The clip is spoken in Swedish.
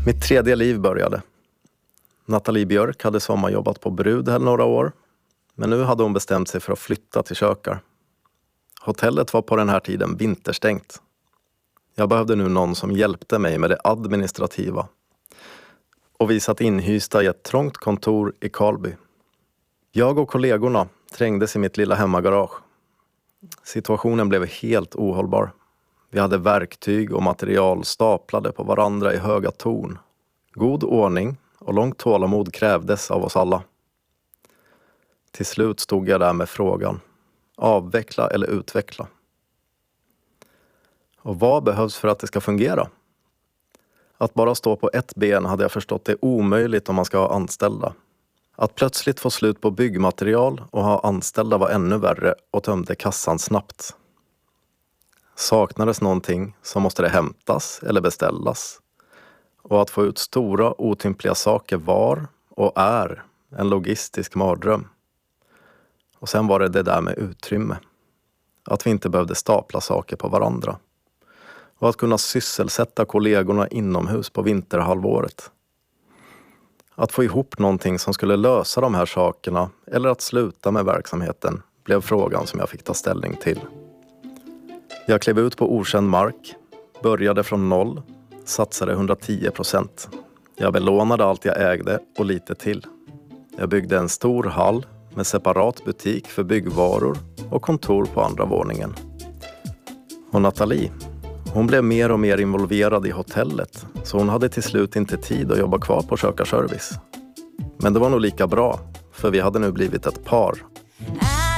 Mitt tredje liv började. Nathalie Björk hade sommarjobbat på Brudhäll några år, men nu hade hon bestämt sig för att flytta till Kökar. Hotellet var på den här tiden vinterstängt. Jag behövde nu någon som hjälpte mig med det administrativa. Och vi satt inhysta i ett trångt kontor i Karlby. Jag och kollegorna trängdes i mitt lilla hemmagarage. Situationen blev helt ohållbar. Vi hade verktyg och material staplade på varandra i höga torn. God ordning och långt tålamod krävdes av oss alla. Till slut stod jag där med frågan: avveckla eller utveckla? Och vad behövs för att det ska fungera? Att bara stå på ett ben hade jag förstått är omöjligt om man ska ha anställda. Att plötsligt få slut på byggmaterial och ha anställda var ännu värre och tömde kassan snabbt. Saknades någonting så måste det hämtas eller beställas. Och att få ut stora otympliga saker var och är en logistisk mardröm. Och sen var det där med utrymme. Att vi inte behövde stapla saker på varandra. Och att kunna sysselsätta kollegorna inomhus på vinterhalvåret. Att få ihop någonting som skulle lösa de här sakerna eller att sluta med verksamheten blev frågan som jag fick ta ställning till. Jag klev ut på okänd mark, började från noll, satsade 110%. Jag belånade allt jag ägde och lite till. Jag byggde en stor hall med separat butik för byggvaror och kontor på andra våningen. Och Nathalie, hon blev mer och mer involverad i hotellet, så hon hade till slut inte tid att jobba kvar på Kökarservice. Men det var nog lika bra, för vi hade nu blivit ett par